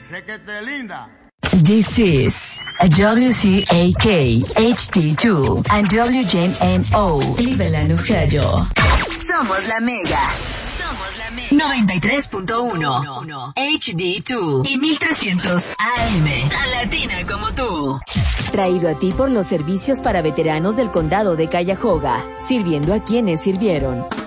Requete linda. This is a WCAK HD2 and WJMO Cleveland, Ohio. Somos la Mega. Somos la Mega. 93.1 HD2 y 1300 AM. Tan latina como tú. Traído a ti por los servicios para veteranos del condado de Cuyahoga, sirviendo a quienes sirvieron.